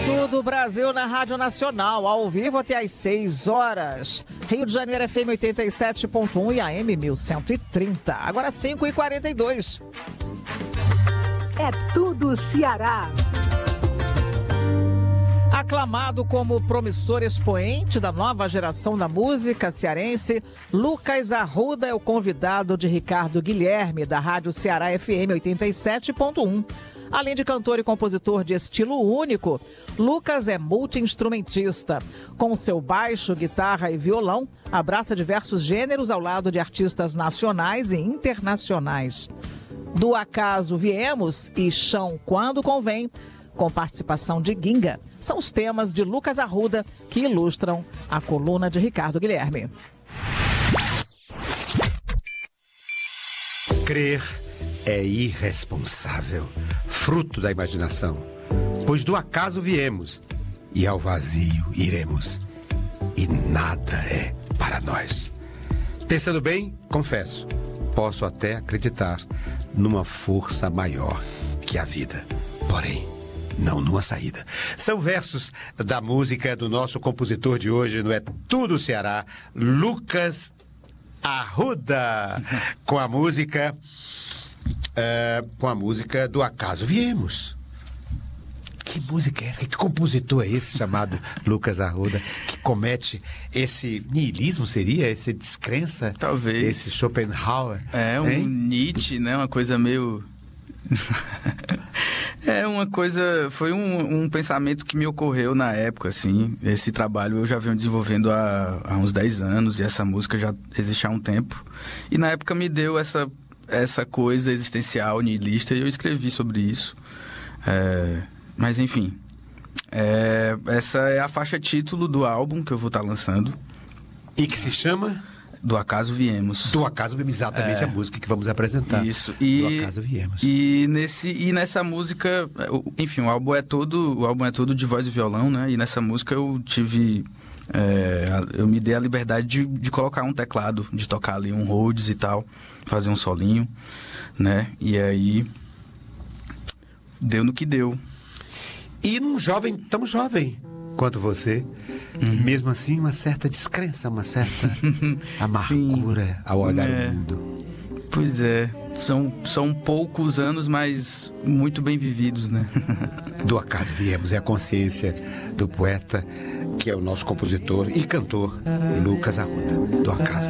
Tudo Brasil na Rádio Nacional, ao vivo até às 6 horas. Rio de Janeiro FM 87.1 e AM 1130. Agora 5h42. É tudo Ceará. Aclamado como promissor expoente da nova geração da música cearense, Lucas Arruda é o convidado de Ricardo Guilherme, da Rádio Ceará FM 87.1. Além de cantor e compositor de estilo único, Lucas é multi-instrumentista. Com seu baixo, guitarra e violão, abraça diversos gêneros ao lado de artistas nacionais e internacionais. Do Acaso Viemos e Chão Quando Convém, com participação de Ginga, são os temas de Lucas Arruda que ilustram a coluna de Ricardo Guilherme. Crer é irresponsável, fruto da imaginação, pois do acaso viemos e ao vazio iremos, e nada é para nós. Pensando bem, confesso, posso até acreditar numa força maior que a vida, porém não numa saída. São versos da música do nosso compositor de hoje, não é Tudo Ceará, Lucas Arruda, com a música do Acaso Viemos. Que música é essa? Que compositor é esse chamado Lucas Arruda, que comete esse niilismo, seria? Essa descrença? Talvez. Esse Schopenhauer? Um Nietzsche, né? Uma coisa meio... Foi um pensamento que me ocorreu na época, assim. Esse trabalho eu já venho desenvolvendo há uns 10 anos, e essa música já existe há um tempo. E na época me deu essa coisa existencial, niilista, e eu escrevi sobre isso. Mas enfim, essa é a faixa título do álbum que eu vou estar lançando. E que se chama? Do Acaso Viemos. Do Acaso Viemos, exatamente a música que vamos apresentar. Isso. Do Acaso Viemos. E nessa música, enfim, o álbum é todo de voz e violão, né? E nessa música eu tive... eu me dei a liberdade de colocar um teclado, de tocar ali um Rhodes e tal, fazer um solinho, né? E aí deu no que deu. E num jovem, tão jovem quanto você, mesmo assim, uma certa descrença, uma certa amargura ao olhar o mundo. Pois é, são poucos anos, mas muito bem vividos, né? Do Acaso Viemos é a consciência do poeta, que é o nosso compositor e cantor, Lucas Arruda. Do Acaso